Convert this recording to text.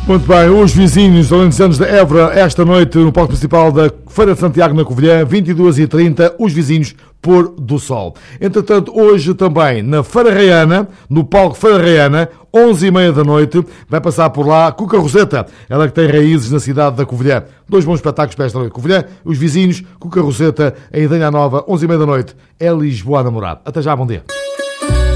Muito bem, os vizinhos alentejanos de Évora, esta noite no palco principal da Feira de Santiago na Covilhã, 22h30, os vizinhos Pôr do Sol. Entretanto, hoje também na Feira Reiana, no palco Feira Reiana, 11h30 da noite, vai passar por lá Cuca Roseta, ela que tem raízes na cidade da Covilhã. Dois bons espetáculos para esta noite. Covilhã, os vizinhos, Cuca Roseta, em Idanha Nova, 11h30 da noite, é Lisboa a namorar. Até já, bom dia.